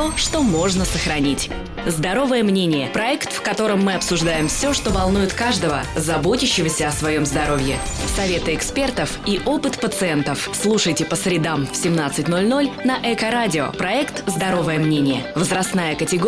то, что можно сохранить. «Здоровое мнение» – проект, в котором мы обсуждаем все, что волнует каждого, заботящегося о своем здоровье. Советы экспертов и опыт пациентов. Слушайте по средам в 17:00 на Эко-радио. Проект «Здоровое мнение». Возрастная категория